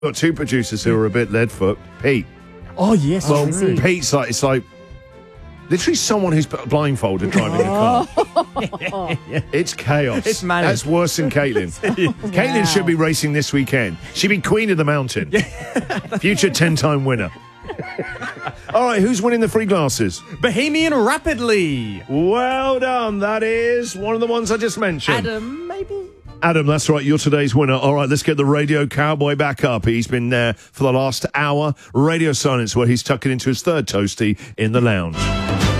got two producers who are a bit leadfoot. Pete. Oh, yes. Well, Pete's like, it's like literally someone who's blindfolded driving a car. It's chaos. It's manic. That's worse than Caitlin. Caitlin should be racing this weekend. She'd be Queen of the Mountain. Future 10-time winner. All right, who's winning the free glasses? Bohemian Rapidly. Well done. That is one of the ones I just mentioned. Adam, maybe? Adam, that's right. You're today's winner. All right, let's get the radio cowboy back up. He's been there for the last hour. Radio silence, where he's tucking into his third toasty in the lounge.